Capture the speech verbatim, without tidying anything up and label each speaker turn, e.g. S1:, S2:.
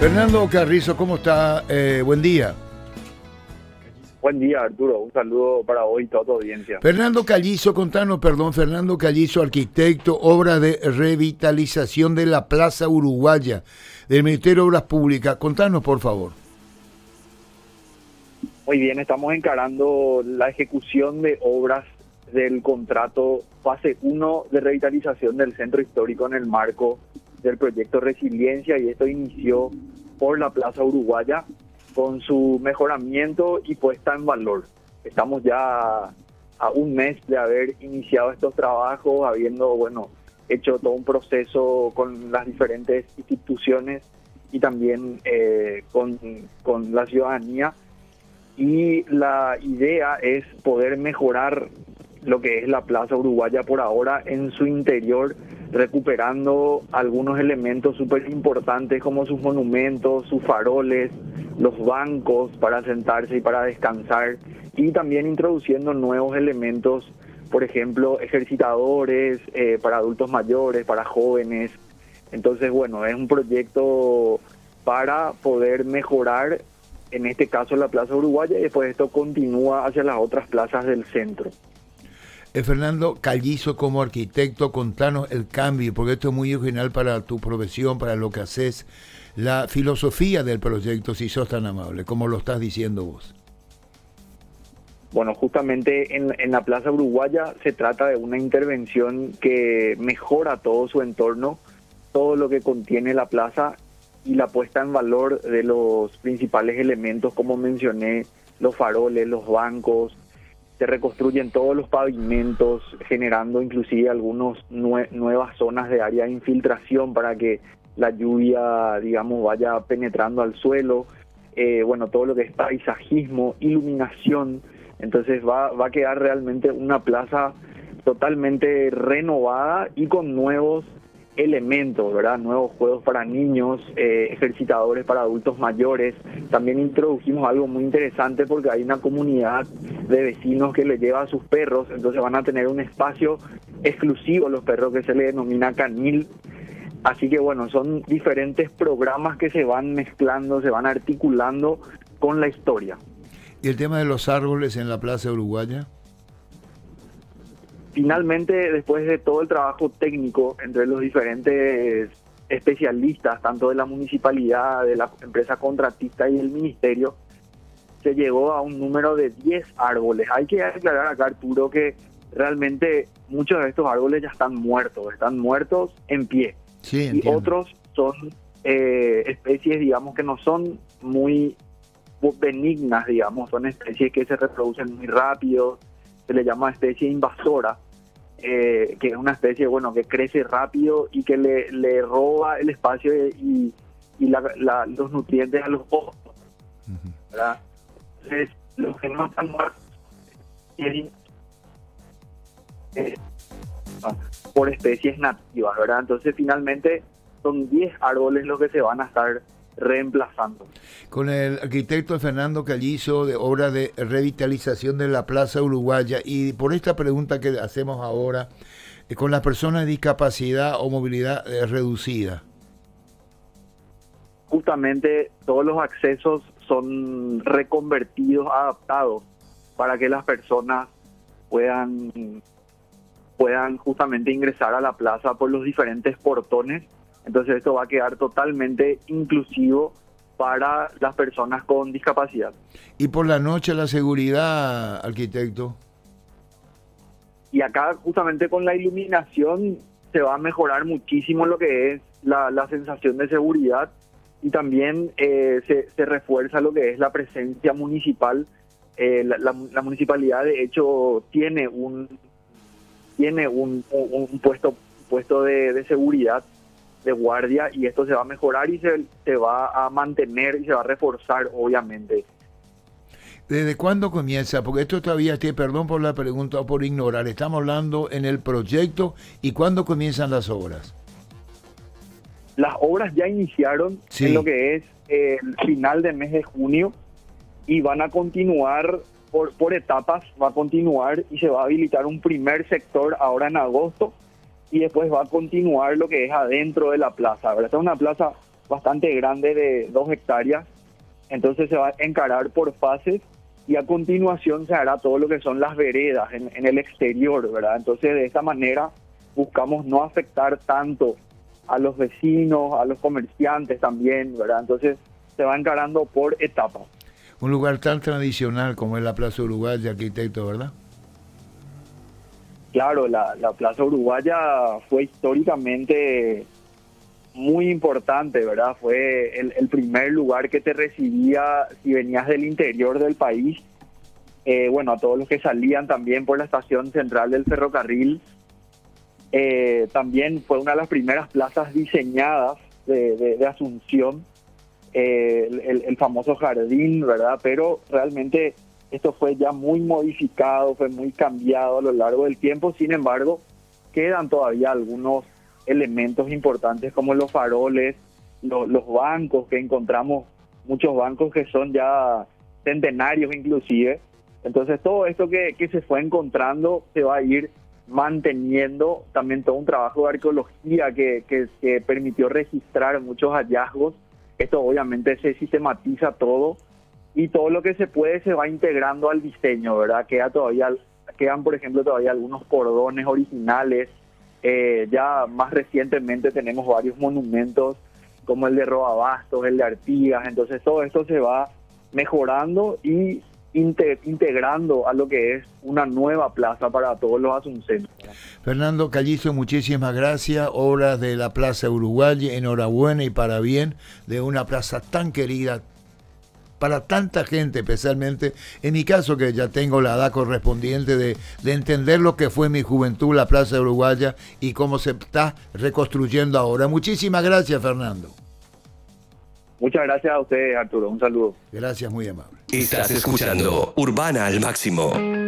S1: Fernando Carrizo, ¿cómo está? Eh, buen día.
S2: Buen día, Arturo. Un saludo para hoy y toda tu audiencia.
S1: Fernando Callizo, contanos, perdón, Fernando Callizo, arquitecto, obra de revitalización de la Plaza Uruguaya, del Ministerio de Obras Públicas. Contanos, por favor.
S2: Muy bien, estamos encarando la ejecución de obras del contrato fase uno de revitalización del centro histórico en el marco del proyecto Resiliencia, y esto inició por la Plaza Uruguaya con su mejoramiento y puesta en valor. Estamos ya a un mes de haber iniciado estos trabajos, habiendo, bueno, hecho todo un proceso con las diferentes instituciones y también eh, con, con la ciudadanía. Y la idea es poder mejorar lo que es la Plaza Uruguaya por ahora en su interior, recuperando algunos elementos súper importantes como sus monumentos, sus faroles, los bancos para sentarse y para descansar, y también introduciendo nuevos elementos, por ejemplo, ejercitadores eh, para adultos mayores, para jóvenes. Entonces, bueno, es un proyecto para poder mejorar, en este caso, la Plaza Uruguaya, y después esto continúa hacia las otras plazas del centro.
S1: Eh, Fernando Callizo, como arquitecto, contanos el cambio, porque esto es muy original para tu profesión, para lo que haces, la filosofía del proyecto, si sos tan amable, como lo estás diciendo vos.
S2: Bueno, justamente en, en la Plaza Uruguaya se trata de una intervención que mejora todo su entorno, todo lo que contiene la plaza, y la puesta en valor de los principales elementos, como mencioné, los faroles, los bancos. Se reconstruyen todos los pavimentos, generando inclusive algunas nue- nuevas zonas de área de infiltración para que la lluvia, digamos, vaya penetrando al suelo. Eh, bueno, todo lo que es paisajismo, iluminación. Entonces va, va a quedar realmente una plaza totalmente renovada y con nuevos elementos, ¿verdad? Nuevos juegos para niños, eh, ejercitadores para adultos mayores. También introdujimos algo muy interesante porque hay una comunidad de vecinos que le lleva a sus perros, entonces van a tener un espacio exclusivo los perros que se le denomina canil. Así que bueno, son diferentes programas que se van mezclando, se van articulando con la historia.
S1: ¿Y el tema de los árboles en la Plaza Uruguaya?
S2: Finalmente, después de todo el trabajo técnico entre los diferentes especialistas, tanto de la municipalidad, de la empresa contratista y del ministerio, se llegó a un número de diez árboles. Hay que aclarar acá, Arturo, que realmente muchos de estos árboles ya están muertos, están muertos en pie.
S1: Sí,
S2: y otros son eh, especies, digamos, que no son muy benignas, digamos, son especies que se reproducen muy rápido. Se le llama especie invasora, eh, que es una especie, bueno, que crece rápido y que le, le roba el espacio y, y la, la, los nutrientes a los ojos, ¿verdad? Entonces, los que no están muertos eh, por especies nativas, ¿verdad? Entonces, finalmente, son diez árboles los que se van a estar reemplazando.
S1: Con el arquitecto Fernando Callizo, de obra de revitalización de la Plaza Uruguaya, y por esta pregunta que hacemos ahora, eh, con las personas de discapacidad o movilidad eh, reducida.
S2: Justamente todos los accesos son reconvertidos, adaptados, para que las personas puedan, puedan justamente ingresar a la plaza por los diferentes portones. Entonces esto va a quedar totalmente inclusivo para las personas con discapacidad.
S1: ¿Y por la noche la seguridad, arquitecto?
S2: Y acá justamente con la iluminación se va a mejorar muchísimo lo que es la, la sensación de seguridad, y también eh, se, se refuerza lo que es la presencia municipal. Eh, la, la, la municipalidad de hecho tiene un tiene un, un, un puesto puesto de, de seguridad, de guardia, y esto se va a mejorar y se, se va a mantener y se va a reforzar, obviamente.
S1: ¿Desde cuándo comienza? Porque esto todavía, estoy, perdón por la pregunta o por ignorar, estamos hablando en el proyecto, ¿y cuándo comienzan las obras?
S2: Las obras ya iniciaron, sí, en lo que es el final del mes de junio, y van a continuar por, por etapas, va a continuar y se va a habilitar un primer sector ahora en agosto, y después va a continuar lo que es adentro de la plaza, ¿verdad? Esta es una plaza bastante grande de dos hectáreas. Entonces se va a encarar por fases y a continuación se hará todo lo que son las veredas en, en el exterior, ¿verdad? Entonces de esta manera buscamos no afectar tanto a los vecinos, a los comerciantes también, ¿verdad? Entonces se va encarando por etapas.
S1: Un lugar tan tradicional como es la Plaza Uruguaya, arquitecto, ¿verdad?
S2: Claro, la, la Plaza Uruguaya fue históricamente muy importante, ¿verdad? Fue el, el primer lugar que te recibía si venías del interior del país. Eh, bueno, a todos los que salían también por la estación central del ferrocarril. Eh, también fue una de las primeras plazas diseñadas de, de, de Asunción, eh, el, el famoso jardín, ¿verdad? Pero realmente esto fue ya muy modificado, fue muy cambiado a lo largo del tiempo. Sin embargo, quedan todavía algunos elementos importantes como los faroles, lo, los bancos, que encontramos muchos bancos que son ya centenarios inclusive. Entonces todo esto que, que se fue encontrando se va a ir manteniendo. También todo un trabajo de arqueología que, que, que permitió registrar muchos hallazgos. Esto obviamente se sistematiza todo y todo lo que se puede se va integrando al diseño, ¿verdad? Queda todavía, quedan, por ejemplo, todavía algunos cordones originales. Eh, ya más recientemente tenemos varios monumentos como el de Roabastos, el de Artigas. Entonces todo esto se va mejorando y integrando a lo que es una nueva plaza para todos los asuncenses.
S1: Fernando Callizo, muchísimas gracias. Obras de la Plaza Uruguaya, enhorabuena y para bien de una plaza tan querida para tanta gente, especialmente en mi caso, que ya tengo la edad correspondiente de, de entender lo que fue en mi juventud la Plaza Uruguaya y cómo se está reconstruyendo ahora. Muchísimas gracias, Fernando.
S2: Muchas gracias a ustedes, Arturo. Un saludo.
S1: Gracias, muy amable.
S3: Estás escuchando Urbana al Máximo.